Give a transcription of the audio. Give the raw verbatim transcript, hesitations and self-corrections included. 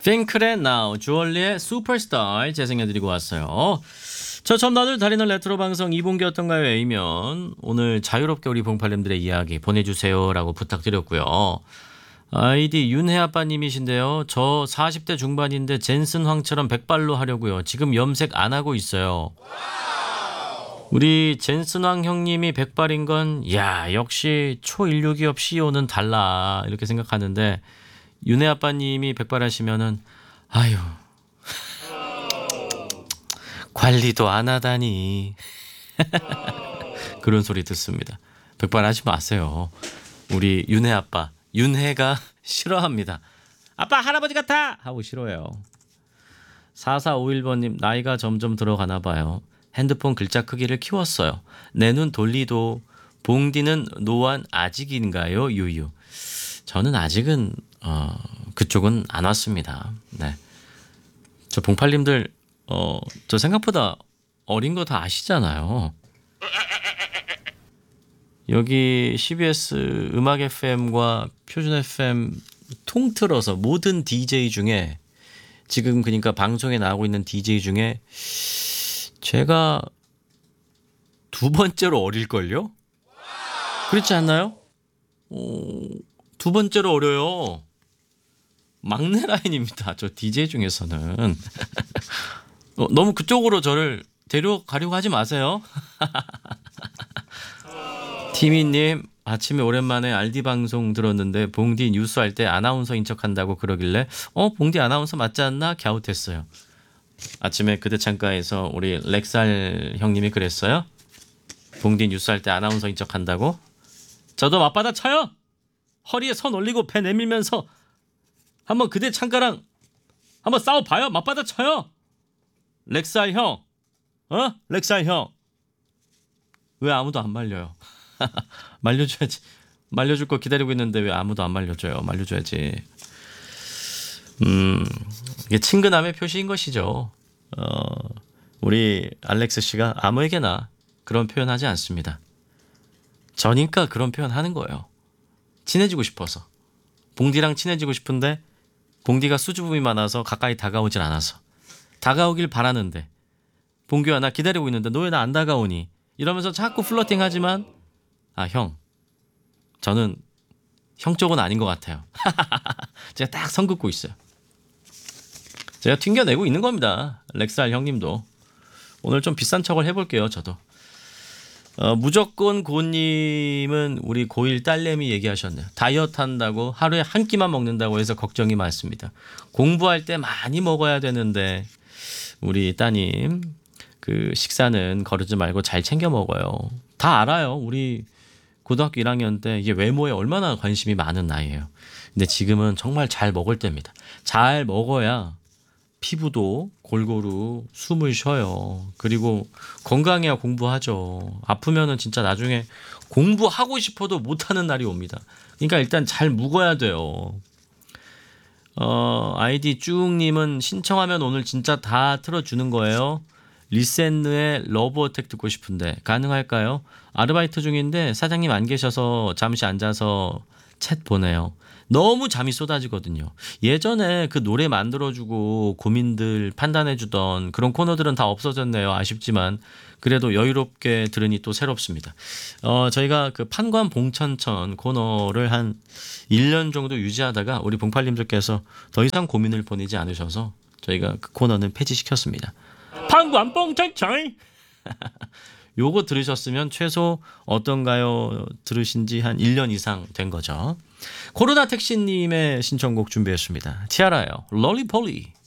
핑클의 Now, 주얼리의 슈퍼스타 재생해드리고 왔어요. 저 점나들 달인은 레트로 방송 이분기 어떤가요? A면 오늘 자유롭게 우리 봉팔님들의 이야기 보내주세요 라고 부탁드렸고요. 아이디 윤혜 아빠님이신데요. 저 사십 대 중반인데 젠슨 황처럼 백발로 하려고요. 지금 염색 안 하고 있어요. 우리 젠슨 황 형님이 백발인 건 야 역시 초일류 기업 씨이오는 달라 이렇게 생각하는데 윤혜 아빠님이 백발하시면은 아유 관리도 안 하다니 그런 소리 듣습니다. 백발하지 마세요. 우리 윤혜 아빠 윤혜가 싫어합니다. 아빠 할아버지 같아 하고 싫어해요. 사사오일 번님 나이가 점점 들어가나 봐요. 핸드폰 글자 크기를 키웠어요. 내 눈 돌리도. 봉디는 노안 아직인가요? 유유. 저는 아직은 어, 그쪽은 안 왔습니다. 네. 저 봉팔님들 어, 저 생각보다 어린 거 다 아시잖아요. 여기 씨비에스 음악 에프엠과 표준 에프엠 통틀어서 모든 디제이 중에 지금 그러니까 방송에 나오고 있는 디제이 중에 제가 두 번째로 어릴걸요? 그렇지 않나요? 어, 두 번째로 어려요. 막내 라인입니다. 저 디제이 중에서는. 어, 너무 그쪽으로 저를 데려가려고 하지 마세요. 티미님 아침에 오랜만에 알디 방송 들었는데 봉디 뉴스 할 때 아나운서인 척한다고 그러길래 어 봉디 아나운서 맞지 않나 갸웃했어요. 아침에 그대 창가에서 우리 렉살 형님이 그랬어요. 봉디 뉴스 할 때 아나운서인 척한다고. 저도 맞받아 쳐요. 허리에 손 올리고 배 내밀면서 한번 그대 창가랑 한번 싸워봐요. 맞받아 쳐요. 렉살 형. 어? 렉살 형. 왜 아무도 안 말려요? 말려줘야지. 말려줄 거 기다리고 있는데 왜 아무도 안 말려줘요? 말려줘야지. 음, 이게 친근함의 표시인 것이죠. 어, 우리 알렉스 씨가 아무에게나 그런 표현하지 않습니다. 저니까 그런 표현 하는 거예요. 친해지고 싶어서. 봉디랑 친해지고 싶은데 봉디가 수줍음이 많아서 가까이 다가오질 않아서. 다가오길 바라는데 봉규야 나 기다리고 있는데 너 왜 나 안 다가오니? 이러면서 자꾸 플러팅 하지만 아 형 저는 형 쪽은 아닌 것 같아요. 제가 딱 선 긋고 있어요. 제가 튕겨내고 있는 겁니다. 렉살 형님도. 오늘 좀 비싼 척을 해볼게요. 저도. 어, 무조건 고님은 우리 고일 딸내미 얘기하셨네요. 다이어트 한다고 하루에 한 끼만 먹는다고 해서 걱정이 많습니다. 공부할 때 많이 먹어야 되는데 우리 따님 그 식사는 거르지 말고 잘 챙겨 먹어요. 다 알아요. 우리 고등학교 일 학년 때 이게 외모에 얼마나 관심이 많은 나이예요. 근데 지금은 정말 잘 먹을 때입니다. 잘 먹어야 피부도 골고루 숨을 쉬어요. 그리고 건강해야 공부하죠. 아프면은 진짜 나중에 공부하고 싶어도 못하는 날이 옵니다. 그러니까 일단 잘 묵어야 돼요. 어, 아이디 쭉님은 신청하면 오늘 진짜 다 틀어주는 거예요. 리센느의 러브 어택 듣고 싶은데 가능할까요? 아르바이트 중인데 사장님 안 계셔서 잠시 앉아서 챗 보내요. 너무 잠이 쏟아지거든요. 예전에 그 노래 만들어주고 고민들 판단해주던 그런 코너들은 다 없어졌네요. 아쉽지만 그래도 여유롭게 들으니 또 새롭습니다. 어, 저희가 그 판관 봉천천 코너를 한 일 년 정도 유지하다가 우리 봉팔님들께서 더 이상 고민을 보내지 않으셔서 저희가 그 코너는 폐지시켰습니다. 판관 봉천천 요거 들으셨으면 최소 어떤가요? 들으신 지 한 일 년 이상 된 거죠. 코로나 택시님의 신청곡 준비했습니다. 티아라요. 롤리폴리.